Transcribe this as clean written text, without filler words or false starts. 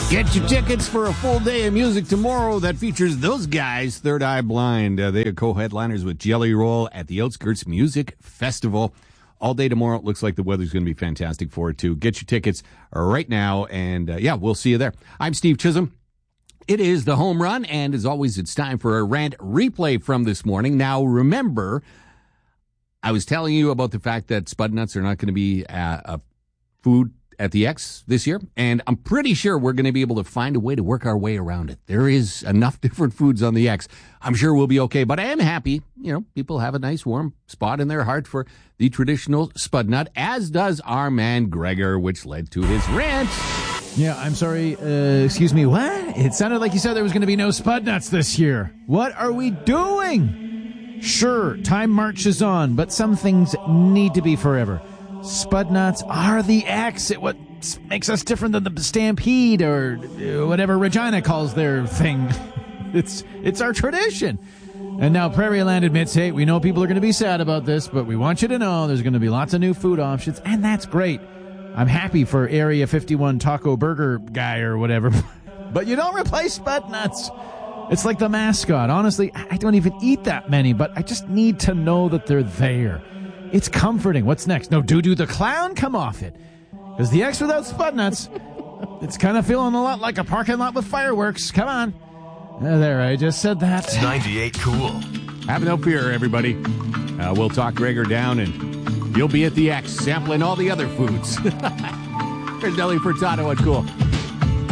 Get your tickets for a full day of music tomorrow that features those guys, Third Eye Blind. They are co-headliners with Jelly Roll at the Outskirts Music Festival. All day tomorrow. It looks like the weather's going to be fantastic for it, too. Get your tickets right now, and we'll see you there. I'm Steve Chisholm. It is the home run, and as always, it's time for a rant replay from this morning. Now, remember, I was telling you about the fact that Spud Nuts are not going to be a food at the X this year, and I'm pretty sure we're going to be able to find a way to work our way around it. There is enough different foods on the X. I'm sure we'll be okay, but I am happy, people have a nice warm spot in their heart for the traditional Spud Nut, as does our man Gregor, which led to his rant. Yeah, I'm sorry, excuse me, what? It sounded like you said there was going to be no Spud Nuts this year. What are we doing? Sure, time marches on, but some things need to be forever. Spud Nuts are the X. What makes us different than the Stampede or whatever Regina calls their thing. It's our tradition. And now Prairie Land admits, hey, we know people are going to be sad about this, but we want you to know there's going to be lots of new food options, and that's great. I'm happy for Area 51 Taco Burger guy or whatever. But you don't replace Spud Nuts. It's like the mascot. Honestly, I don't even eat that many, but I just need to know that they're there. It's comforting. What's next? No Doo-Doo the Clown? Come off it. Because the X without Spud Nuts, it's kind of feeling a lot like a parking lot with fireworks. Come on. There, I just said that. 98 Cool. Have no fear, everybody. We'll talk Gregor down, and you'll be at the X sampling all the other foods. There's Nelly Furtado at Cool.